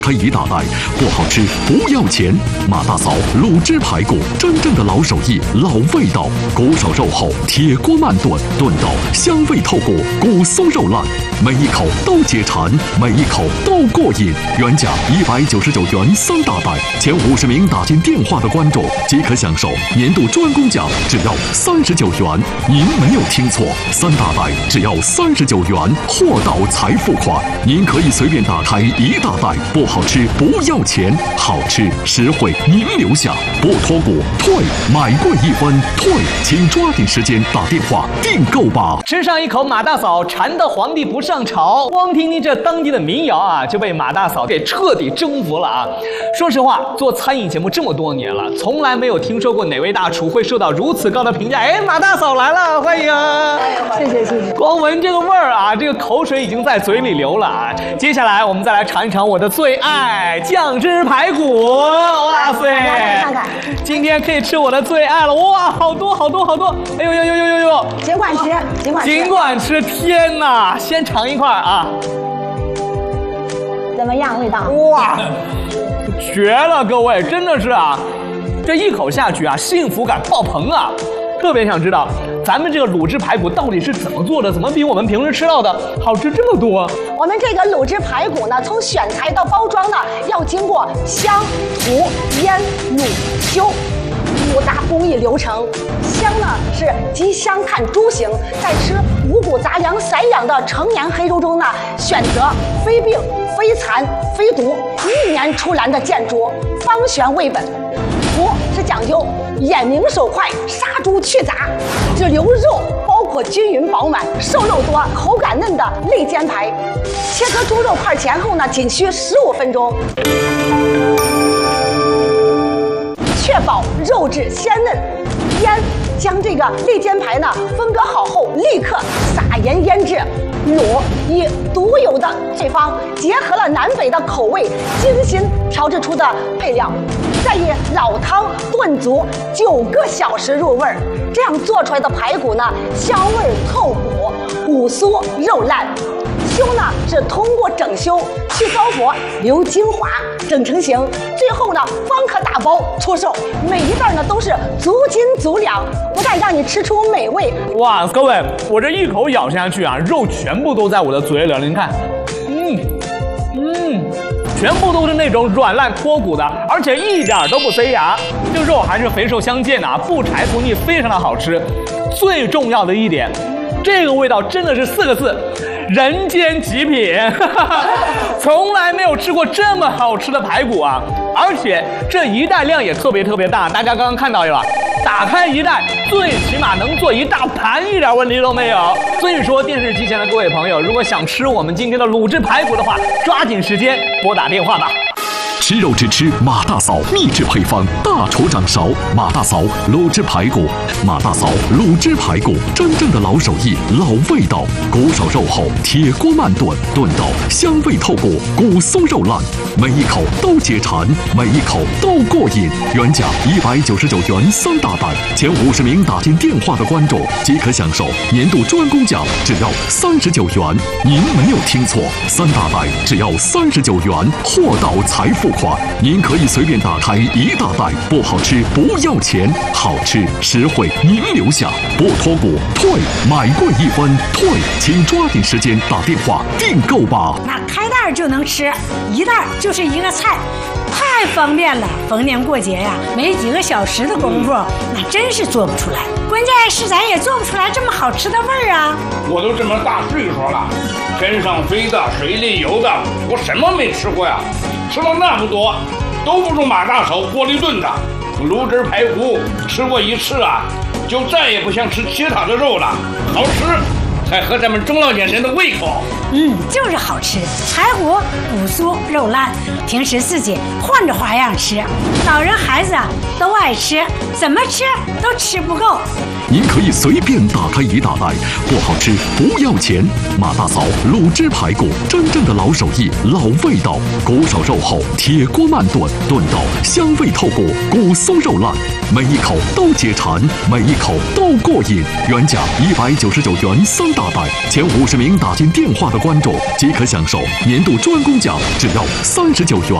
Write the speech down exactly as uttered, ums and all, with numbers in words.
开一大袋，不好吃不要钱。马大嫂卤汁排骨，真正的老手艺、老味道。骨手肉厚，铁锅慢炖，炖到香味透骨，骨松肉烂，每一口都解馋，每一口都过瘾。原价一百九十九元三大袋，前五十名打进电话的观众即可享受年度专供奖，只要三十九元。您没有听错，三大袋只要三十九元，货到财付款。您可以随便打开一大袋，不好吃不要钱，好吃实惠您留下，不脱骨退，买贵一分退，请抓紧时间打电话订购吧。 吃上一口马大嫂，馋得皇帝不上朝。光听听这当地的民谣啊，就被马大嫂给彻底征服了啊！说实话，做餐饮节目这么多年了，从来没有听说过哪位大厨会受到如此高的评价。哎，马大嫂来了，欢迎！ 谢谢谢谢。 光闻这个味儿啊，这个口水已经在嘴里流了啊！接下来我们再来尝一尝我的最爱酱汁排骨。哇塞！ 看看， 今天可以吃我的最爱了！哇，好多好多好多！哎呦呦呦呦呦呦！ 尽管吃，尽管吃， 尽管吃！天哪，先尝一块啊！ 怎么样，味道？ 哇，绝了，各位，真的是啊，这一口下去啊，幸福感爆棚啊！特别想知道咱们这个卤汁排骨到底是怎么做的，怎么比我们平时吃到的好吃这么多？ 我们这个卤汁排骨呢，从选材到包装呢，要经过香、涂、腌、卤、修五大工艺流程。香呢是集香炭猪形，在吃五谷杂粮散养的成年黑猪中呢，选择非病、非残、非毒、一年出栏的贱猪，方选为本。涂是讲究眼明手快，杀猪去杂，只留肉包裹均匀饱满，瘦肉多，口感嫩的肋间排。切割猪肉块前后呢，仅需十五分钟，确保肉质鲜嫩。腌将这个肋间排呢分割好后，立刻撒盐腌制。卤以独有的配方结合了南北的口味，精心调制出的配料，再以老汤炖足九个小时入味儿，这样做出来的排骨呢，香味透骨，骨酥肉烂。修呢是通过整修去糟粕，留精华，整成型，最后呢方可打包出售。每一袋呢都是足斤足两，不但让你吃出美味。 哇，各位，我这一口咬下去啊，肉全部都在我的嘴里了，您看，嗯嗯，全部都是那种软烂脱骨的，而且一点都不塞牙，这肉还是肥瘦相间的啊，不柴不腻，非常的好吃。最重要的一点，这个味道真的是四个字。人间极品，从来没有吃过这么好吃的排骨啊！而且这一袋量也特别特别大，大家刚刚看到了，打开一袋，最起码能做一大盘，一点问题都没有。所以说，电视机前的各位朋友，如果想吃我们今天的卤汁排骨的话，抓紧时间拨打电话吧。 吃肉只吃马大嫂秘制配方，大厨掌勺马大嫂卤汁排骨。马大嫂卤汁排骨，真正的老手艺、老味道。骨手肉厚，铁锅慢炖，炖到香味透骨，骨松肉烂，每一口都解馋，每一口都过瘾。原价一百九十九元三大袋，前五十名打进电话的观众即可享受年度专供奖，只要三十九元。您没有听错，三大袋只要三十九元，货到财付款。您可以随便打开一大袋，不好吃不要钱，好吃实惠您留下，不脱骨退，买贵一分退，请抓紧时间打电话订购吧。 那开袋就能吃，一袋就是一个菜，太方便了。逢年过节呀，没几个小时的功夫，那真是做不出来。关键是咱也做不出来这么好吃的味儿啊！ 我都这么大岁数了，天上飞的、水里游的，我什么没吃过呀？吃了那么多，都不如马大嫂锅里炖的卤汁排骨。吃过一次啊，就再也不想吃其他的肉了，好吃才合咱们中老年人的胃口。 嗯，就是好吃，排骨骨酥肉烂，平时自己换着花样吃，老人孩子啊都爱吃，怎么吃都吃不够。 您可以随便打开一大袋，不好吃不要钱。马大嫂卤汁排骨，真正的老手艺、老味道。骨手肉厚，铁锅慢炖，炖到香味透骨，骨松肉烂，每一口都解馋，每一口都过瘾。原价一百九十九元三大大单，前五十名打进电话的观众即可享受年度专攻奖，只要三十九元。